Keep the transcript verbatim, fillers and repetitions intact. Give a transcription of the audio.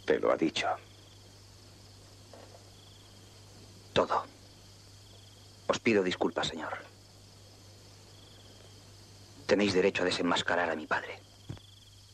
Te lo ha dicho. Todo. Os pido disculpas, señor. Tenéis derecho a desenmascarar a mi padre.